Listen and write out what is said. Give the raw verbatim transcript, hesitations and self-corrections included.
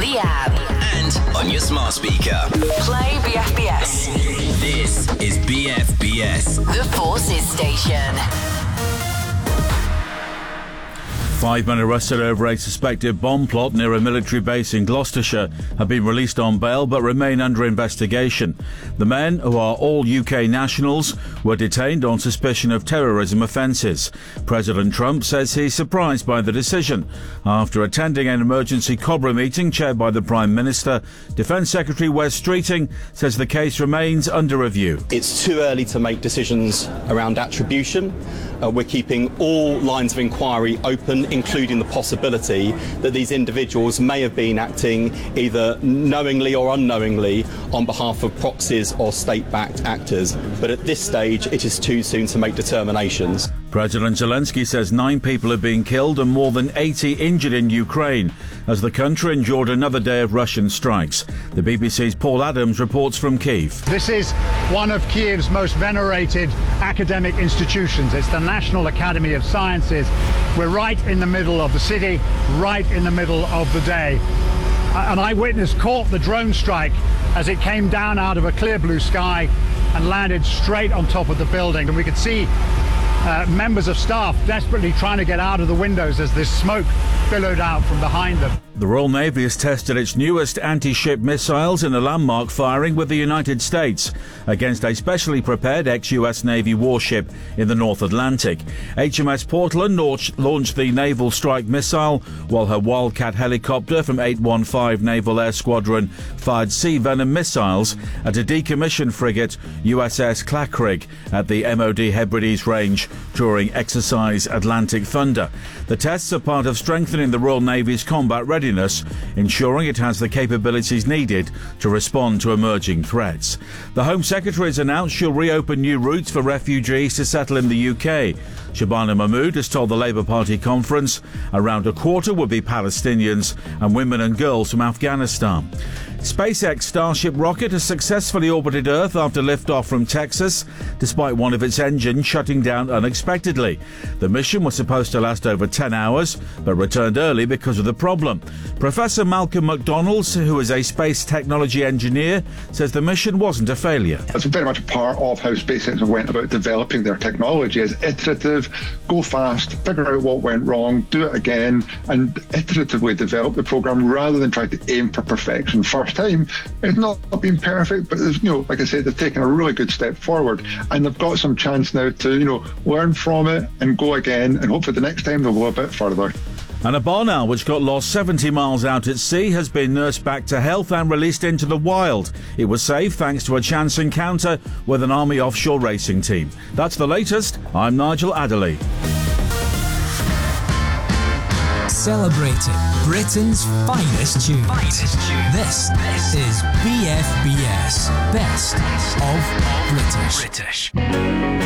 the app and on your smart speaker. Play B F B S. This is B F B S, The Forces Station. Five men arrested over a suspected bomb plot near a military base in Gloucestershire have been released on bail but remain under investigation. The men, who are all U K nationals, were detained on suspicion of terrorism offences. President Trump says he's surprised by the decision. After attending an emergency Cobra meeting chaired by the Prime Minister, Defence Secretary Wes Streeting says the case remains under review. It's too early to make decisions around attribution. Uh, we're keeping all lines of inquiry open, including the possibility that these individuals may have been acting either knowingly or unknowingly on behalf of proxies or state-backed actors. But at this stage, it is too soon to make determinations. President Zelensky says nine people have been killed and more than eighty injured in Ukraine as the country endured another day of Russian strikes. The B B C's Paul Adams reports from Kyiv. This is one of Kyiv's most venerated academic institutions. It's the National Academy of Sciences. We're right in the middle of the city, right in the middle of the day. An eyewitness caught the drone strike as it came down out of a clear blue sky and landed straight on top of the building. And we could see Uh, members of staff desperately trying to get out of the windows as this smoke billowed out from behind them. The Royal Navy has tested its newest anti-ship missiles in a landmark firing with the United States against a specially prepared ex-U S Navy warship in the North Atlantic. H M S Portland launched, launched the Naval Strike Missile, while her Wildcat helicopter from eight one five Naval Air Squadron fired Sea Venom missiles at a decommissioned frigate U S S Clackrig at the M O D Hebrides range during Exercise Atlantic Thunder. The tests are part of strengthening the Royal Navy's combat readiness, ensuring it has the capabilities needed to respond to emerging threats. The Home Secretary has announced she'll reopen new routes for refugees to settle in the U K. Shabana Mahmood has told the Labour Party conference around a quarter will be Palestinians and women and girls from Afghanistan. SpaceX Starship rocket has successfully orbited Earth after liftoff from Texas, despite one of its engines shutting down unexpectedly. The mission was supposed to last over ten hours, but returned early because of the problem. Professor Malcolm McDonald, who is a space technology engineer, says the mission wasn't a failure. That's very much a part of how SpaceX went about developing their technology, is iterative, go fast, figure out what went wrong, do it again, and iteratively develop the program rather than try to aim for perfection first time. It's not been perfect, but there's, you know, like I said, they've taken a really good step forward, and they've got some chance now to, you know, learn from it and go again, and hopefully the next time they'll go a bit further. And a barn owl which got lost seventy miles out at sea has been nursed back to health and released into the wild. It was saved thanks to a chance encounter with an Army offshore racing team. That's the latest. I'm Nigel Adderley. Celebrating Britain's finest tunes. Finest tunes. This is B F B S, Best of British. British.